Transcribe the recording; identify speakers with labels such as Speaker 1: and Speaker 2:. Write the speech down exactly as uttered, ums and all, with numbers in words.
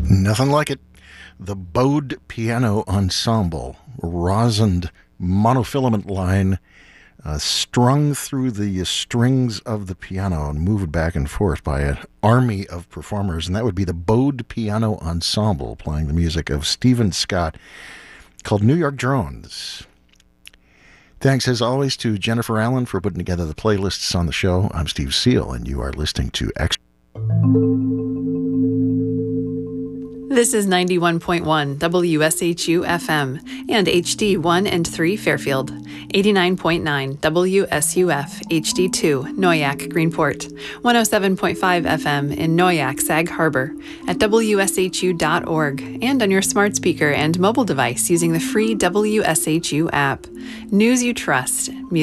Speaker 1: Nothing like it. The Bode Piano Ensemble, rosined monofilament line uh, strung through the strings of the piano and moved back and forth by an army of performers, and that would be the Bode Piano Ensemble playing the music of Stephen Scott, called New York Drones. Thanks, as always, to Jennifer Allen for putting together the playlists on the show. I'm Steve Seal, and you are listening to Extra.
Speaker 2: This is ninety-one point one W S H U F M and H D one and three Fairfield, eighty-nine point nine W S U F H D two Noyac Greenport, one oh seven point five F M in Noyac Sag Harbor, at W S H U dot org, and on your smart speaker and mobile device using the free W S H U app. News you trust.